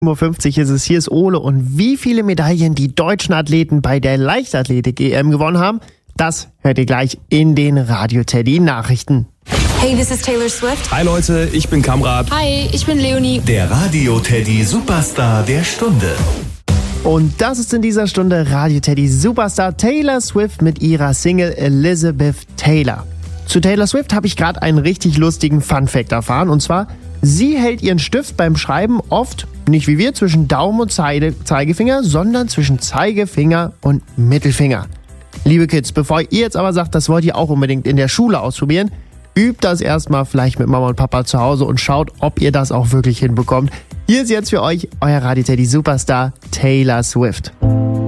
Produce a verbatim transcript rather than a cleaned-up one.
fünfzig ist es, hier ist Ole, und wie viele Medaillen die deutschen Athleten bei der Leichtathletik-E M gewonnen haben, das hört ihr gleich in den Radio Teddy Nachrichten. Hey, this is Taylor Swift. Hi Leute, ich bin Kamrat. Hi, ich bin Leonie. Der Radio Teddy Superstar der Stunde. Und das ist in dieser Stunde Radio Teddy Superstar Taylor Swift mit ihrer Single Elizabeth Taylor. Zu Taylor Swift habe ich gerade einen richtig lustigen Funfact erfahren, und zwar: Sie hält ihren Stift beim Schreiben oft, nicht wie wir, zwischen Daumen und Zeige, Zeigefinger, sondern zwischen Zeigefinger und Mittelfinger. Liebe Kids, bevor ihr jetzt aber sagt, das wollt ihr auch unbedingt in der Schule ausprobieren, übt das erstmal vielleicht mit Mama und Papa zu Hause und schaut, ob ihr das auch wirklich hinbekommt. Hier ist jetzt für euch euer Radio Teddy Superstar Taylor Swift.